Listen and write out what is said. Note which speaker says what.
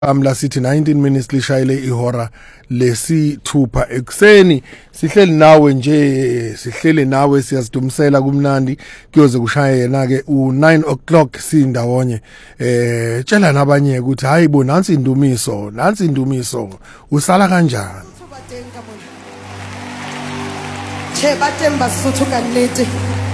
Speaker 1: La sithi 19 minutes lishayile ihora lesithupha ekseni. Sihleli nawe nje, sihleli nawe siyazidumisela kumnandi kuyoze kushaye yena ke u9 o'clock sindawonye. Tshela nabanye ukuthi hayibo nansi indumiso usala kanjani?
Speaker 2: Che ba teng Basotho ka nnete.